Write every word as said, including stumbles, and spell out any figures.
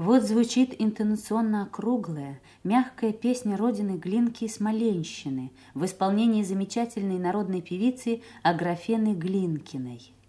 Вот звучит интонационно округлая, мягкая песня родины Глинки и Смоленщины в исполнении замечательной народной певицы Аграфены Глинкиной.